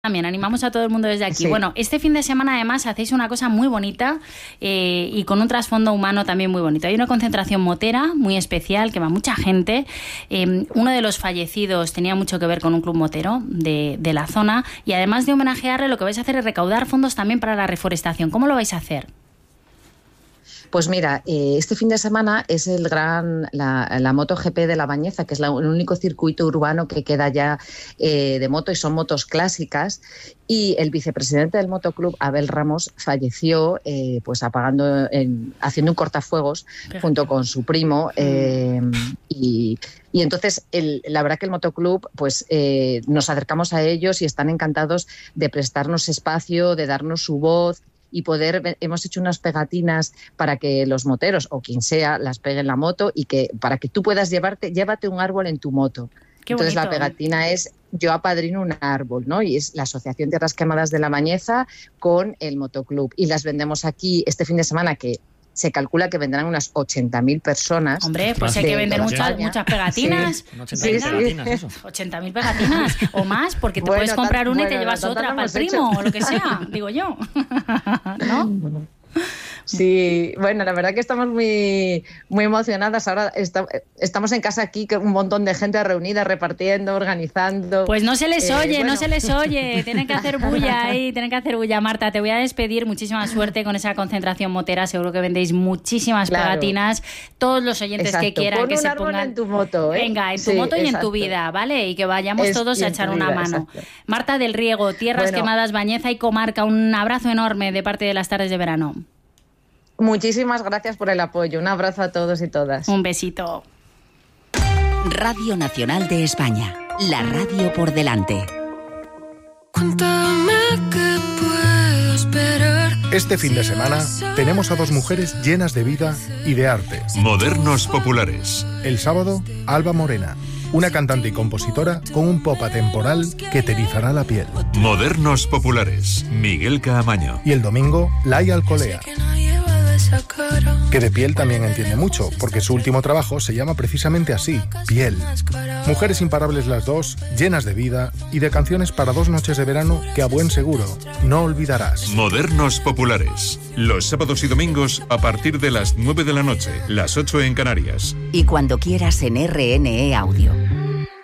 También animamos a todo el mundo desde aquí. Sí. Bueno, este fin de semana además hacéis una cosa muy bonita y con un trasfondo humano también muy bonito. Hay una concentración motera muy especial que va mucha gente. Uno de los fallecidos tenía mucho que ver con un club motero de la zona y además de homenajearle, lo que vais a hacer es recaudar fondos también para la reforestación. ¿Cómo lo vais a hacer? Pues mira, este fin de semana es la MotoGP de La Bañeza, que es el único circuito urbano que queda ya de moto y son motos clásicas. Y el vicepresidente del motoclub, Abel Ramos, falleció pues haciendo un cortafuegos junto con su primo. Y entonces, la verdad que el motoclub, pues nos acercamos a ellos y están encantados de prestarnos espacio, de darnos su voz. Y hemos hecho unas pegatinas para que los moteros o quien sea las pegue en la moto y para que tú puedas llévate un árbol en tu moto. Qué Entonces bonito. La pegatina es yo apadrino un árbol, ¿no? Y es la Asociación Tierras Quemadas de La Bañeza con el motoclub. Y las vendemos aquí este fin de semana, que se calcula que vendrán unas 80.000 personas. Hombre, pues hay que vender muchas pegatinas. Sí. 80.000 pegatinas, eso. 80.000 pegatinas o más, porque te puedes comprar una y te llevas otra para el primo o lo que sea, digo yo. ¿No? Sí, bueno, la verdad que estamos muy, muy emocionadas. Ahora estamos en casa aquí, con un montón de gente reunida, repartiendo, organizando. Pues no se les oye, bueno. no se les oye. Tienen que hacer bulla ahí, tienen que hacer bulla. Marta, te voy a despedir. Muchísima suerte con esa concentración motera. Seguro que vendéis muchísimas pegatinas. Todos los oyentes que quieran que se pongan. Pon un árbol en tu moto, ¿eh? Venga, en tu moto y en tu vida, ¿vale? Y que vayamos todos a echar una mano. Exacto. Marta del Riego, Tierras Quemadas, Bañeza y Comarca. Un abrazo enorme de parte de las tardes de verano. Muchísimas gracias por el apoyo. Un abrazo a todos y todas. Un besito. Radio Nacional de España. La radio por delante. Cuéntame qué puedo esperar. Este fin de semana tenemos a dos mujeres llenas de vida y de arte. Modernos populares. El sábado, Alba Morena, una cantante y compositora con un pop atemporal que te erizará la piel. Modernos populares. Miguel Caamaño. Y el domingo, Laia Alcolea, que de piel también entiende mucho, porque su último trabajo se llama precisamente así, Piel. Mujeres imparables las dos, llenas de vida y de canciones para 2 noches de verano que a buen seguro no olvidarás. Modernos populares. Los sábados y domingos a partir de las 9 de la noche, las 8 en Canarias. Y cuando quieras en RNE Audio.